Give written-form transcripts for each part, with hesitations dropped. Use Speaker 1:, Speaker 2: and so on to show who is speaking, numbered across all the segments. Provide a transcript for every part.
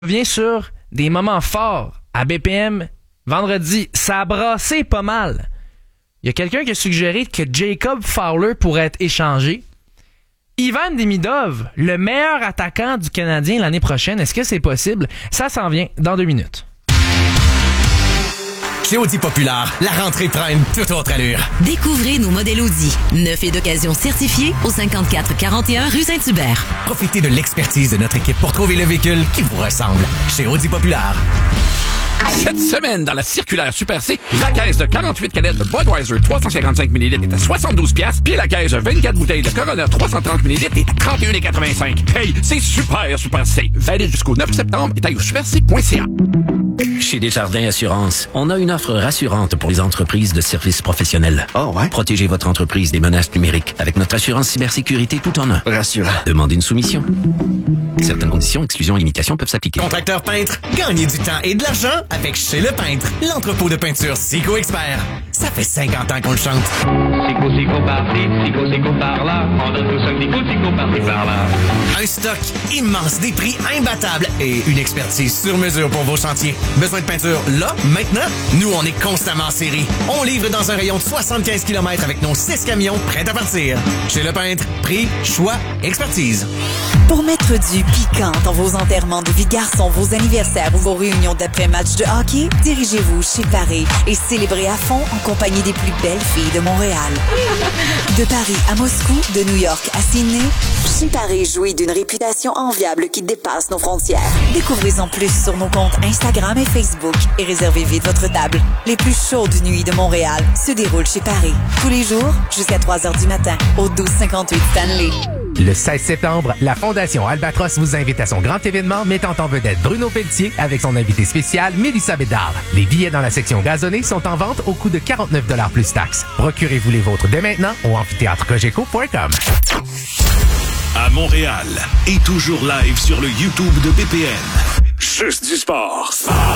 Speaker 1: Revient sur des moments forts à BPM vendredi. Ça a brassé pas mal. Il y a quelqu'un qui a suggéré que Jacob Fowler pourrait être échangé. Ivan Demidov, le meilleur attaquant du Canadien l'année prochaine, est-ce que c'est possible? Ça s'en vient dans 2 minutes.
Speaker 2: Chez Audi Populaire, la rentrée prend une toute autre allure.
Speaker 3: Découvrez nos modèles Audi. Neuf et d'occasion certifiés au 5441 rue Saint-Hubert.
Speaker 2: Profitez de l'expertise de notre équipe pour trouver le véhicule qui vous ressemble. Chez Audi Populaire.
Speaker 4: Cette semaine, dans la circulaire Super C, la caisse de 48 canettes de Budweiser 355 ml est à 72$, puis la caisse de 24 bouteilles de Corona 330 ml est à 31,85$. Hey, c'est super C. Valide jusqu'au 9 septembre et taille au superc.ca.
Speaker 5: Chez Desjardins Assurance, on a une offre rassurante pour les entreprises de services professionnels.
Speaker 6: Oh ouais?
Speaker 5: Protégez votre entreprise des menaces numériques avec notre assurance cybersécurité tout en un.
Speaker 6: Rassurant.
Speaker 5: Demandez une soumission. Certaines conditions, exclusions et limitations peuvent s'appliquer.
Speaker 2: Contracteur peintre, gagnez du temps et de l'argent avec Chez Le Peintre, l'entrepôt de peinture Sico Expert. Ça fait 50 ans qu'on le chante.
Speaker 7: Sico par-ci, Sico par-là. On donne tous un petit coup de Sico par-ci par-là.
Speaker 2: Un stock immense, des prix imbattables et une expertise sur mesure pour vos chantiers. Besoin de peinture là, maintenant? Nous, on est constamment en série. On livre dans un rayon de 75 km avec nos 6 camions prêts à partir. Chez Le Peintre, prix, choix, expertise.
Speaker 8: Pour mettre du piquant dans vos enterrements de vie de garçon, vos anniversaires ou vos réunions d'après-match de hockey, dirigez-vous chez Paris et célébrez à fond en compagnie des plus belles filles de Montréal. De Paris à Moscou, de New York à Sydney, chez Paris jouit d'une réputation enviable qui dépasse nos frontières. Découvrez-en plus sur nos comptes Instagram et Facebook et réservez vite votre table. Les plus chaudes nuits de Montréal se déroulent chez Paris. Tous les jours, jusqu'à 3h du matin, au 1258 Stanley.
Speaker 9: Le 16 septembre, la Fondation Albatros vous invite à son grand événement mettant en vedette Bruno Pelletier avec son invité spécial Mélissa Bédard. Les billets dans la section gazonnée sont en vente au coût de 49$ plus taxes. Procurez-vous les vôtres dès maintenant au amphithéâtrecogeco.com.
Speaker 10: À Montréal et toujours live sur le YouTube de BPM. Juste du sport.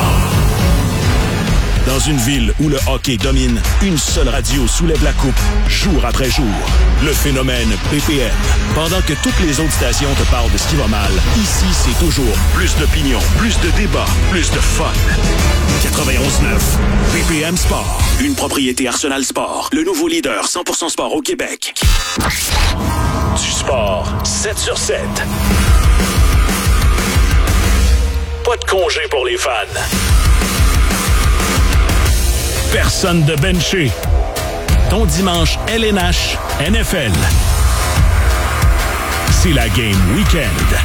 Speaker 10: Dans une ville où le hockey domine, une seule radio soulève la coupe, jour après jour. Le phénomène BPM. Pendant que toutes les autres stations te parlent de ce qui va mal, ici, c'est toujours plus d'opinion, plus de débats, plus de fun. 91.9, BPM Sport. Une propriété Arsenal Sport. Le nouveau leader 100% sport au Québec. Du sport, 7 sur 7. Pas de congé pour les fans. Personne de benché. Ton dimanche LNH NFL. C'est la Game Weekend.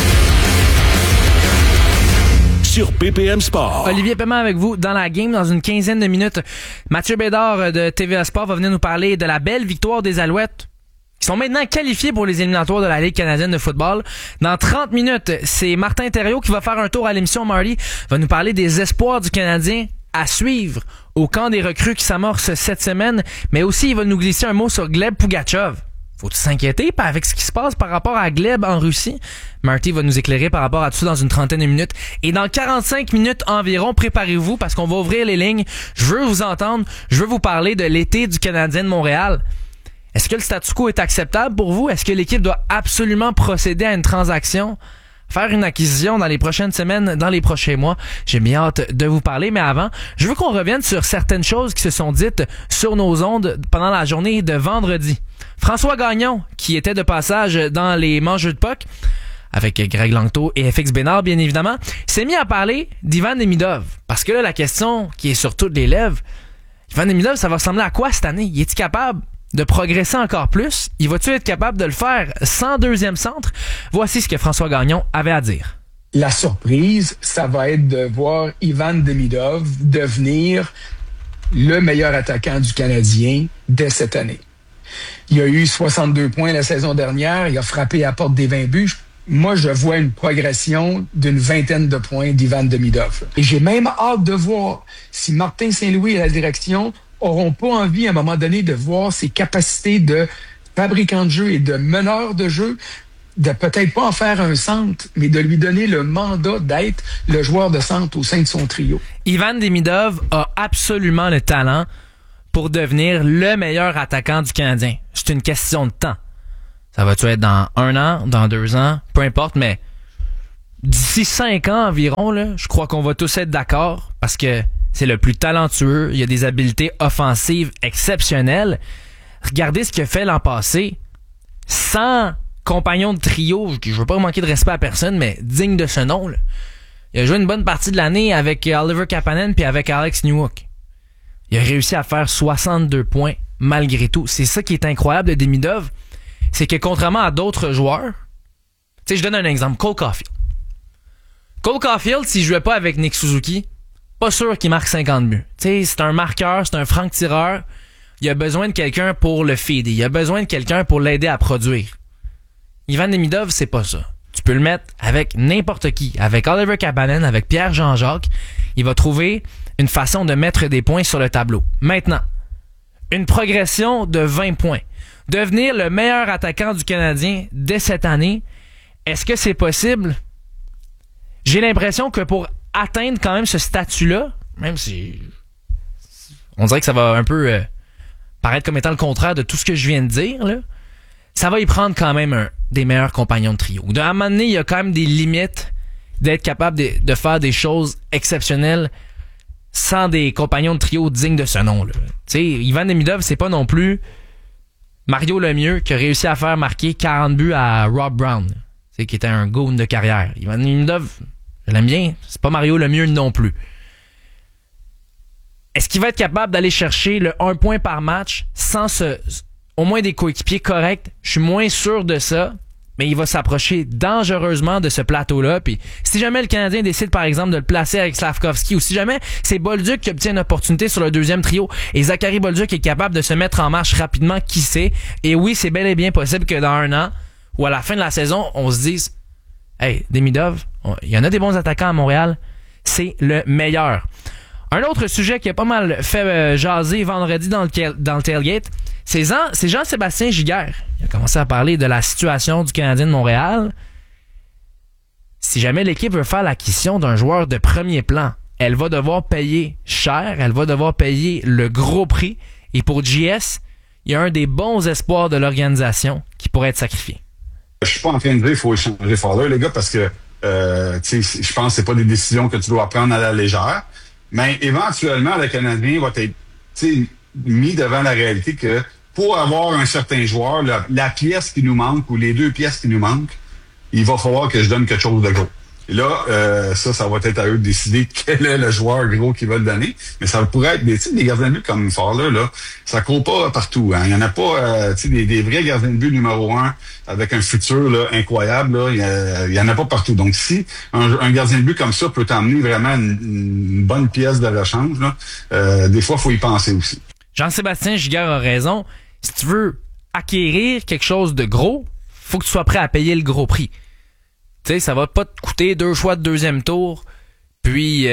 Speaker 10: Sur BPM Sport.
Speaker 1: Olivier Paiement avec vous dans la game dans une quinzaine de minutes. Mathieu Bédard de TVA Sport va venir nous parler de la belle victoire des Alouettes. Ils sont maintenant qualifiés pour les éliminatoires de la Ligue canadienne de football. Dans 30 minutes, c'est Martin Thériault qui va faire un tour à l'émission. Marty va nous parler des espoirs du Canadien à suivre au camp des recrues qui s'amorce cette semaine, mais aussi il va nous glisser un mot sur Gleb Pugachev. Faut-il s'inquiéter avec ce qui se passe par rapport à Gleb en Russie? Marty va nous éclairer par rapport à tout ça dans une trentaine de minutes. Et dans 45 minutes environ, préparez-vous parce qu'on va ouvrir les lignes. Je veux vous entendre, je veux vous parler de l'été du Canadien de Montréal. Est-ce que le statu quo est acceptable pour vous? Est-ce que l'équipe doit absolument procéder à une transaction? Faire une acquisition dans les prochaines semaines, dans les prochains mois. J'ai bien hâte de vous parler, mais avant, je veux qu'on revienne sur certaines choses qui se sont dites sur nos ondes pendant la journée de vendredi. François Gagnon, qui était de passage dans les mangeux de puck, avec Greg Langto et FX Bénard, bien évidemment, s'est mis à parler d'Ivan Demidov. Parce que là, la question qui est sur toutes les lèvres, Ivan Demidov, ça va ressembler à quoi cette année? Il est-il capable de progresser encore plus? Il va-tu être capable de le faire sans deuxième centre? Voici ce que François Gagnon avait à dire.
Speaker 11: La surprise, ça va être de voir Ivan Demidov devenir le meilleur attaquant du Canadien dès cette année. Il a eu 62 points la saison dernière, il a frappé à la porte des 20 buts. Moi, je vois une progression d'une 20aine de points d'Ivan Demidov. Et j'ai même hâte de voir si Martin Saint-Louis et la direction auront pas envie, à un moment donné, de voir ses capacités de fabricant de jeu et de meneur de jeu, de peut-être pas en faire un centre, mais de lui donner le mandat d'être le joueur de centre au sein de son trio.
Speaker 1: Ivan Demidov a absolument le talent pour devenir le meilleur attaquant du Canadien. C'est une question de temps. Ça va-tu être dans 1 an, dans 2 ans, peu importe, mais d'ici 5 ans environ, là, je crois qu'on va tous être d'accord parce que c'est le plus talentueux. Il a des habiletés offensives exceptionnelles. Regardez ce qu'il a fait l'an passé. Sans compagnon de trio, je veux pas manquer de respect à personne, mais digne de ce nom, là. Il a joué une bonne partie de l'année avec Oliver Kapanen puis avec Alex Newhook. Il a réussi à faire 62 points malgré tout. C'est ça qui est incroyable de Demidov. C'est que contrairement à d'autres joueurs, tu sais, je donne un exemple. Cole Caulfield. Cole Caulfield, s'il jouait pas avec Nick Suzuki, pas sûr qu'il marque 50 buts. Tu sais, c'est un marqueur, c'est un franc-tireur. Il a besoin de quelqu'un pour le feeder. Il a besoin de quelqu'un pour l'aider à produire. Ivan Demidov, c'est pas ça. Tu peux le mettre avec n'importe qui. Avec Oliver Kapanen, avec Pierre Jean-Jacques. Il va trouver une façon de mettre des points sur le tableau. Maintenant, une progression de 20 points. Devenir le meilleur attaquant du Canadien dès cette année, est-ce que c'est possible? J'ai l'impression que pour atteindre quand même ce statut-là, même si on dirait que ça va un peu paraître comme étant le contraire de tout ce que je viens de dire, là, ça va y prendre quand même des meilleurs compagnons de trio. À un moment donné, il y a quand même des limites d'être capable de faire des choses exceptionnelles sans des compagnons de trio dignes de ce nom-là. Tu sais, Ivan Demidov, c'est pas non plus Mario Lemieux qui a réussi à faire marquer 40 buts à Rob Brown, qui était un goon de carrière. Ivan Demidov, je l'aime bien, c'est pas Mario Lemieux non plus. Est-ce qu'il va être capable d'aller chercher le 1 point par match sans au moins des coéquipiers corrects? Je suis moins sûr de ça, mais il va s'approcher dangereusement de ce plateau-là. Puis si jamais le Canadien décide, par exemple, de le placer avec Slavkovski, ou si jamais c'est Bolduc qui obtient une opportunité sur le deuxième trio, et Zachary Bolduc est capable de se mettre en marche rapidement, qui sait? Et oui, c'est bel et bien possible que dans 1 an, ou à la fin de la saison, on se dise « Hey, Demidov, il y en a des bons attaquants à Montréal, c'est le meilleur. » Un autre sujet qui a pas mal fait jaser vendredi dans le tailgate, c'est Jean-Sébastien Giguère. Il a commencé à parler de la situation du Canadien de Montréal. Si jamais l'équipe veut faire l'acquisition d'un joueur de premier plan, elle va devoir payer cher, elle va devoir payer le gros prix. Et pour JS, il y a un des bons espoirs de l'organisation qui pourrait être sacrifié.
Speaker 6: Je suis pas en train de dire qu'il faut échanger Fowler, les gars, parce que je pense que c'est pas des décisions que tu dois prendre à la légère. Mais éventuellement, le Canadien va être mis devant la réalité que pour avoir un certain joueur, la pièce qui nous manque ou les 2 pièces qui nous manquent, il va falloir que je donne quelque chose de gros. Et là, ça va être à eux de décider quel est le joueur gros qu'ils veulent donner. Mais ça pourrait être des gardiens de but comme Fowler, là, ça court pas partout. Hein. Il y en a pas des vrais gardiens de but numéro 1 avec un futur là, incroyable. Là, il y en a pas partout. Donc si un gardien de but comme ça peut t'emmener vraiment une bonne pièce de rechange, là, des fois, il faut y penser aussi.
Speaker 1: Jean-Sébastien Giguère a raison. Si tu veux acquérir quelque chose de gros, faut que tu sois prêt à payer le gros prix. Tu sais, ça va pas te coûter 2 choix de deuxième tour, puis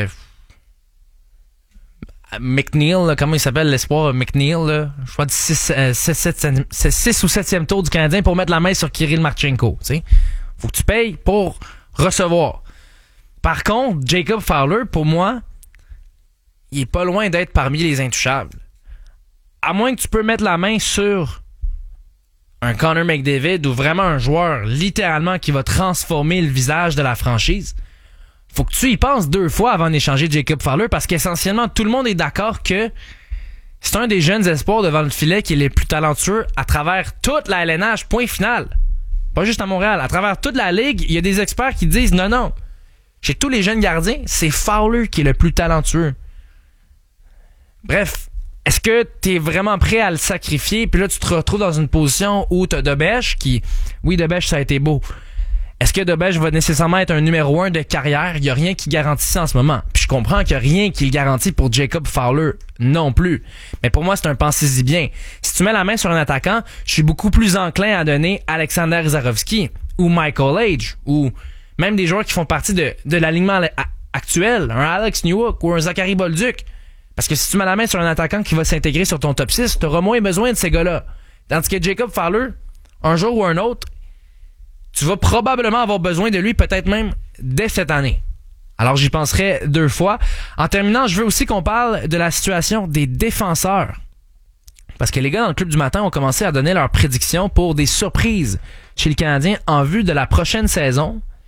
Speaker 1: McNeil, là, comment il s'appelle l'espoir McNeil, là, choix de 6 ou 7e tour du Canadien pour mettre la main sur Kirill Marchenko. Tu sais, faut que tu payes pour recevoir. Par contre, Jacob Fowler, pour moi, il est pas loin d'être parmi les intouchables. À moins que tu peux mettre la main sur un Connor McDavid ou vraiment un joueur littéralement qui va transformer le visage de la franchise, faut que tu y penses 2 fois avant d'échanger Jacob Fowler, parce qu'essentiellement tout le monde est d'accord que c'est un des jeunes espoirs devant le filet qui est le plus talentueux à travers toute la LNH, point final. Pas juste à Montréal, à travers toute la ligue, il y a des experts qui disent non, chez tous les jeunes gardiens, c'est Fowler qui est le plus talentueux. Bref, est-ce que t'es vraiment prêt à le sacrifier? Puis là, tu te retrouves dans une position où t'as Debèche qui... Oui, Debèche, ça a été beau. Est-ce que Debèche va nécessairement être un numéro 1 de carrière? Il n'y a rien qui garantit ça en ce moment. Puis je comprends qu'il n'y a rien qui le garantit pour Jacob Fowler non plus. Mais pour moi, c'est un pensez-y bien. Si tu mets la main sur un attaquant, je suis beaucoup plus enclin à donner Alexander Zarovski ou Michael Age ou même des joueurs qui font partie de l'alignement actuel. Un Alex Newhook ou un Zachary Bolduc. Parce que si tu mets la main sur un attaquant qui va s'intégrer sur ton top 6, tu auras moins besoin de ces gars-là. Tandis que Jacob Fowler, un jour ou un autre, tu vas probablement avoir besoin de lui, peut-être même dès cette année. Alors j'y penserai 2 fois. En terminant, je veux aussi qu'on parle de la situation des défenseurs. Parce que les gars dans le Club du Matin ont commencé à donner leurs prédictions pour des surprises chez le Canadien en vue de la prochaine saison.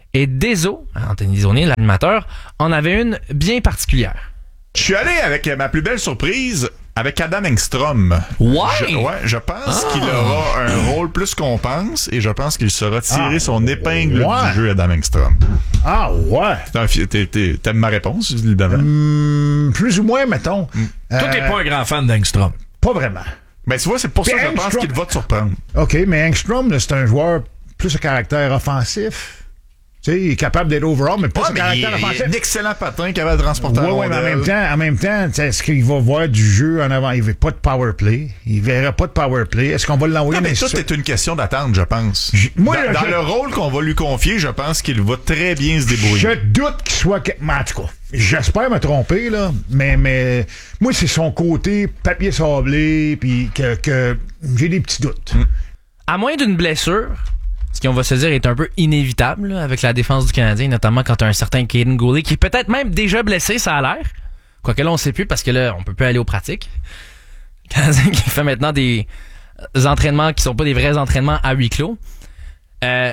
Speaker 1: Et Deso, Anthony Desaulniers, l'animateur, en avait une bien particulière.
Speaker 12: Je suis allé avec ma plus belle surprise avec Adam Engstrom. Je pense qu'il aura un rôle plus qu'on pense et je pense qu'il saura tirer son épingle du jeu, Adam Engstrom.
Speaker 13: Ah ouais!
Speaker 12: T'aimes ma réponse, évidemment?
Speaker 13: Plus ou moins, mettons.
Speaker 14: Toi, t'es pas un grand fan d'Engstrom.
Speaker 13: Pas vraiment.
Speaker 12: Ben, tu vois, c'est pour ça que je pense qu'il va te surprendre.
Speaker 13: OK, mais Engstrom, là, c'est un joueur plus à caractère offensif. Tu sais, il est capable d'être overall, mais pas de caractère offensif.
Speaker 12: Il est un excellent patin capable de transporter la rondelle.
Speaker 13: Mais en même temps, est-ce qu'il va voir du jeu en avant? Il veut pas de power play. Il verra pas de power play. Est-ce qu'on va l'envoyer?
Speaker 12: Non, mais ça, c'est une question d'attente, je pense. Dans le rôle qu'on va lui confier, je pense qu'il va très bien se débrouiller.
Speaker 13: Je doute qu'il soit... En tout cas, j'espère me tromper, là, mais moi, c'est son côté papier sablé, puis que j'ai des petits doutes.
Speaker 1: À moins d'une blessure, ce qu'on va se dire est un peu inévitable là, avec la défense du Canadien, notamment quand tu as un certain Caden Goulet qui est peut-être même déjà blessé, ça a l'air. Quoique là, on sait plus parce que là, on peut plus aller aux pratiques. Le Canadien qui fait maintenant des entraînements qui sont pas des vrais entraînements à huis clos. À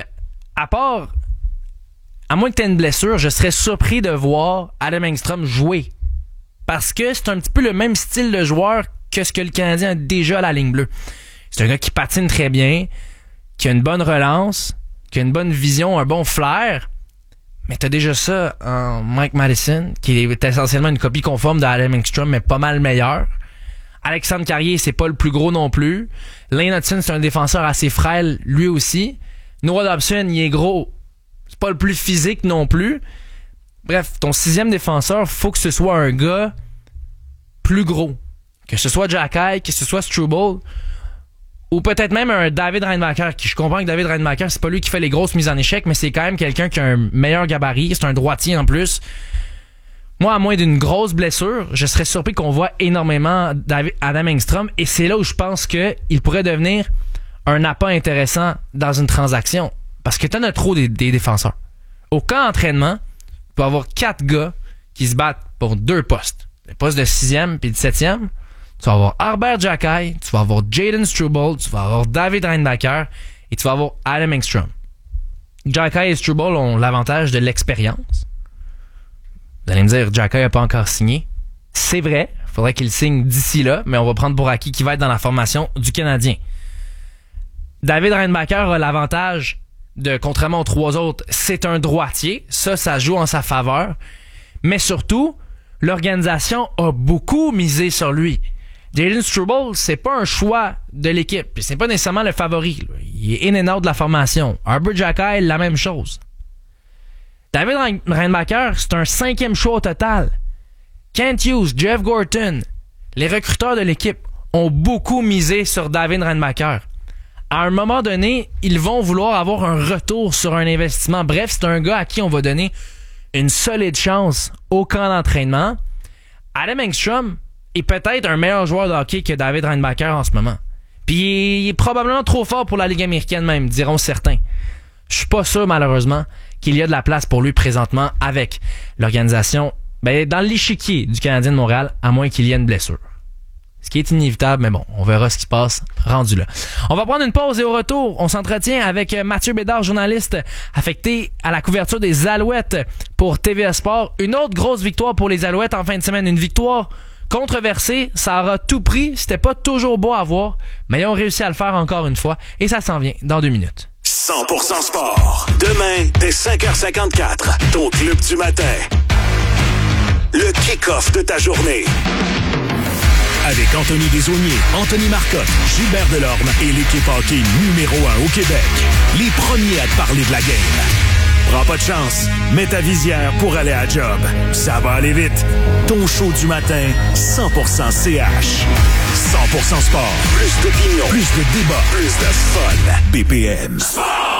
Speaker 1: moins que tu aies une blessure, je serais surpris de voir Adam Engstrom jouer. Parce que c'est un petit peu le même style de joueur que ce que le Canadien a déjà à la ligne bleue. C'est un gars qui patine très bien, qui a une bonne relance, qui a une bonne vision, un bon flair. Mais t'as déjà ça en Mike Madison, qui est essentiellement une copie conforme d'Adam Engstrom, mais pas mal meilleur. Alexandre Carrier, c'est pas le plus gros non plus. Lane Hudson, c'est un défenseur assez frêle, lui aussi. Noah Dobson, il est gros. C'est pas le plus physique non plus. Bref, ton sixième défenseur, faut que ce soit un gars plus gros. Que ce soit Jacky, que ce soit Struble, ou peut-être même un David Reinbacher, qui je comprends que David Reinbacher, c'est pas lui qui fait les grosses mises en échec, mais c'est quand même quelqu'un qui a un meilleur gabarit, c'est un droitier en plus. Moi, à moins d'une grosse blessure, je serais surpris qu'on voit énormément Adam Engstrom, et c'est là où je pense qu'il pourrait devenir un appât intéressant dans une transaction. Parce que t'en as trop des défenseurs. Au camp d'entraînement, tu peux avoir 4 gars qui se battent pour 2 postes. Le poste de 6e puis de 7e. Tu vas avoir Herbert Jacky, tu vas avoir Jaden Struble, tu vas avoir David Reinbacher et tu vas avoir Adam Engstrom. Jacky et Struble ont l'avantage de l'expérience. Vous allez me dire, Jacky n'a pas encore signé. C'est vrai, il faudrait qu'il signe d'ici là, mais on va prendre pour acquis qu'il va être dans la formation du Canadien. David Reinbacher a l'avantage de, contrairement aux 3 autres, c'est un droitier. Ça joue en sa faveur. Mais surtout, l'organisation a beaucoup misé sur lui. Jaden Struble, c'est pas un choix de l'équipe. Puis c'est pas nécessairement le favori. Là. Il est in and out de la formation. Herbert Jacky, la même chose. David Reinbacher, c'est un 5e choix au total. Kent Hughes, Jeff Gorton, les recruteurs de l'équipe ont beaucoup misé sur David Reinbacher. À un moment donné, ils vont vouloir avoir un retour sur un investissement. Bref, c'est un gars à qui on va donner une solide chance au camp d'entraînement. Adam Engstrom est peut-être un meilleur joueur de hockey que David Reinbacher en ce moment. Puis il est probablement trop fort pour la Ligue américaine même, diront certains. Je suis pas sûr, malheureusement, qu'il y a de la place pour lui présentement avec l'organisation, dans l'échiquier du Canadien de Montréal, à moins qu'il y ait une blessure. Ce qui est inévitable, mais bon, on verra ce qui se passe rendu là. On va prendre une pause et au retour, on s'entretient avec Mathieu Bédard, journaliste affecté à la couverture des Alouettes pour TVA Sport. Une autre grosse victoire pour les Alouettes en fin de semaine. Une victoire controversée, ça aura tout pris. C'était pas toujours beau à voir, mais ils ont réussi à le faire encore une fois et ça s'en vient dans 2 minutes.
Speaker 10: 100% sport. Demain, dès 5h54, ton club du matin. Le kick-off de ta journée. Avec Anthony Desaulniers, Anthony Marcotte, Gilbert Delorme et l'équipe hockey numéro 1 au Québec. Les premiers à te parler de la game. Prends pas de chance, mets ta visière pour aller à job. Ça va aller vite. Ton show du matin, 100% CH. 100% sport. Plus d'opinion, plus de débat, plus de fun. BPM. Sport!